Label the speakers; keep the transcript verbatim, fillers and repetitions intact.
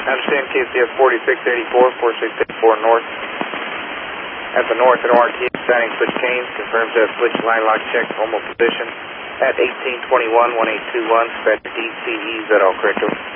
Speaker 1: Understand K C S forty-six eighty-four, forty-six eighty-four north. At the north at O R T, signing switch Canes, confirms that switch line lock check, normal position at eighteen twenty-one, one eight two one, spread D C E, is that all correct?